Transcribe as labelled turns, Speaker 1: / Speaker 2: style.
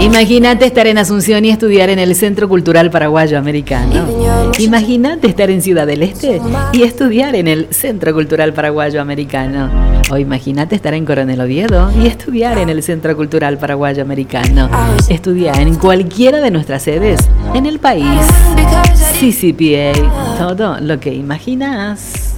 Speaker 1: Imagínate estar en Asunción y estudiar en el Centro Cultural Paraguayo Americano. Imagínate estar en Ciudad del Este y estudiar en el Centro Cultural Paraguayo Americano. O imagínate estar en Coronel Oviedo y estudiar en el Centro Cultural Paraguayo Americano. Estudia en cualquiera de nuestras sedes en el país. CCPA, todo lo que imaginas.